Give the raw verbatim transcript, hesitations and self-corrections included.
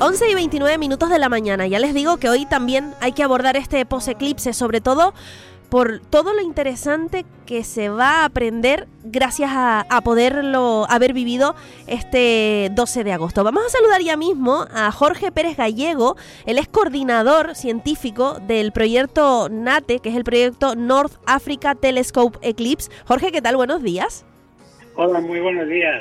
once y veintinueve minutos de la mañana. Ya les digo que hoy también hay que abordar este post-eclipse, sobre todo por todo lo interesante que se va a aprender gracias a, a poderlo haber vivido este doce de agosto. Vamos a saludar ya mismo a Jorge Pérez Gallego. Él es coordinador científico del proyecto NATE, que es el proyecto North Africa Telescope Eclipse. Jorge, ¿qué tal? Buenos días. Hola, muy buenos días.